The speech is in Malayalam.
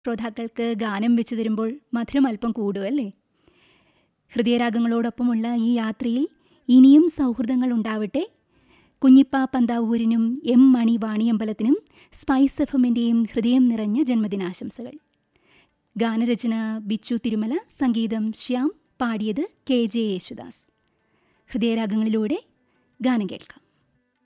ശ്രോതാക്കൾക്ക് ഗാനം വെച്ചു തരുമ്പോൾ മധുരം അല്പം കൂടുമല്ലേ? ഹൃദയരാഗങ്ങളോടൊപ്പമുള്ള ഈ യാത്രയിൽ ഇനിയും സൗഹൃദങ്ങൾ ഉണ്ടാവട്ടെ. കുഞ്ഞിപ്പ പന്താവൂരിനും എം മണി വാണിയമ്പലത്തിനും സ്പൈസ് എഫ്എമ്മിൻ്റെയും ഹൃദയം നിറഞ്ഞ ജന്മദിനാശംസകൾ. ഗാനരചന ബിച്ചു തിരുമല, സംഗീതം ശ്യാം, പാടിയത് KJ യേശുദാസ്. ഹൃദയരാഗങ്ങളിലൂടെ ഗാനം കേൾക്കാം.